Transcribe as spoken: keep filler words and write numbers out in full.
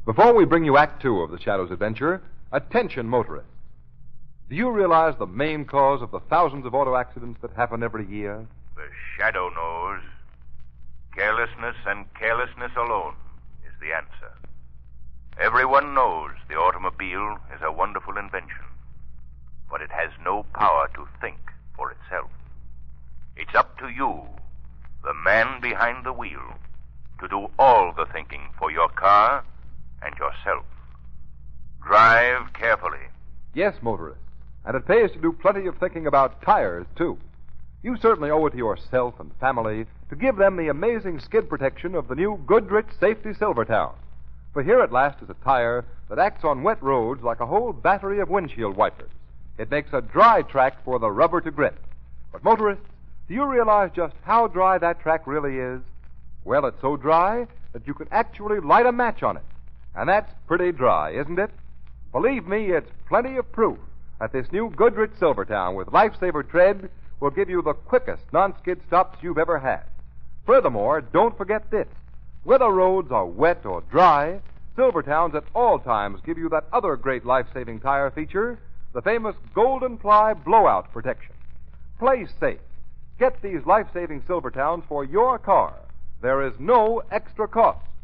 Before we bring you Act Two of the Shadow's adventure, attention motorists. Do you realize the main cause of the thousands of auto accidents that happen every year? The Shadow knows. Carelessness and carelessness alone is the answer. Everyone knows the automobile is a wonderful invention, but it has no power to think for itself. It's up to you, the man behind the wheel, to do all the thinking for your car and yourself. Drive carefully. Yes, motorists. And it pays to do plenty of thinking about tires, too. You certainly owe it to yourself and family to give them the amazing skid protection of the new Goodrich Safety Silvertown. For here at last is a tire that acts on wet roads like a whole battery of windshield wipers. It makes a dry track for the rubber to grip. But motorists, do you realize just how dry that track really is? Well, it's so dry that you can actually light a match on it. And that's pretty dry, isn't it? Believe me, it's plenty of proof that this new Goodrich Silvertown with Lifesaver tread will give you the quickest non-skid stops you've ever had. Furthermore, don't forget this. Whether roads are wet or dry, Silvertowns at all times give you that other great life-saving tire feature, the famous Golden Ply Blowout Protection. Play safe. Get these life-saving Silvertowns for your car. There is no extra cost.